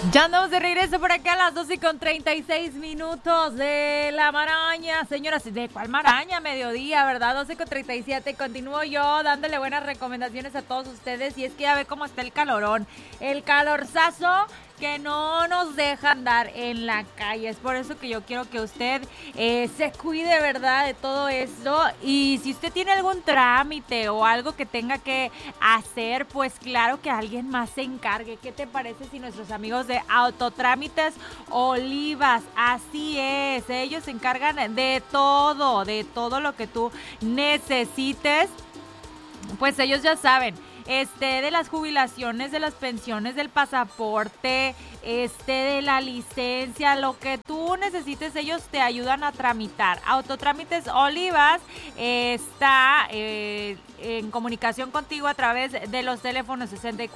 Ya andamos de regreso por acá a las 12:36 de la maraña. Señoras, ¿de cuál maraña? Mediodía, ¿verdad? 12:37. Continúo yo dándole buenas recomendaciones a todos ustedes. Y es que ya ve cómo está el calorón. El calorzazo que no nos deja andar en la calle. Es por eso que yo quiero que usted se cuide, ¿verdad?, de todo esto. Y si usted tiene algún trámite o algo que tenga que hacer, pues claro que alguien más se encargue. ¿Qué te parece si nuestros amigos de Autotrámites Olivas? Así es, ellos se encargan de todo lo que tú necesites. Pues ellos ya saben, de las jubilaciones, de las pensiones, del pasaporte, de la licencia, lo que tú necesites, ellos te ayudan a tramitar. Autotrámites Olivas está en comunicación contigo a través de los teléfonos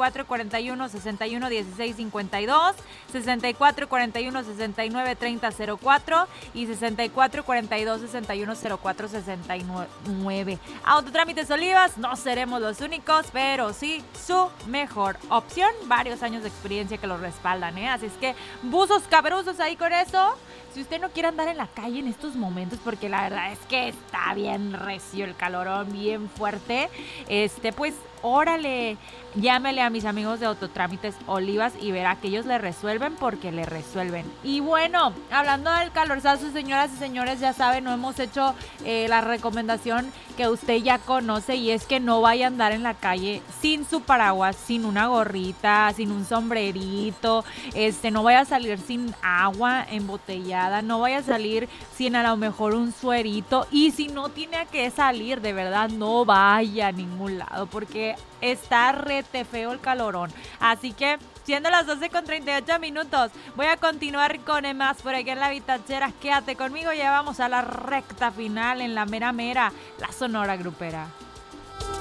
6441-611652, 6441-693004 y 6442-610469. Autotrámites Olivas, no seremos los únicos, pero sí su mejor opción. Varios años de experiencia que los respaldan, ¿eh? Así es que buzos cabruzos ahí con eso. Si usted no quiere andar en la calle en estos momentos, porque la verdad es que está bien recio el calorón, bien fuerte, pues órale, llámele a mis amigos de Autotrámites Olivas y verá que ellos le resuelven porque le resuelven. Y bueno, hablando del calorzazo, señoras y señores, ya saben, no hemos hecho la recomendación que usted ya conoce, y es que no vaya a andar en la calle sin su paraguas, sin una gorrita, sin un sombrerito, no vaya a salir sin agua embotellada, no vaya a salir sin a lo mejor un suerito, y si no tiene que salir, de verdad, no vaya a ningún lado, porque está rete feo el calorón. Así que, siendo las 12:38, voy a continuar con más por aquí en la Vitachera. Quédate conmigo, ya vamos a la recta final en la mera, la Sonora Grupera.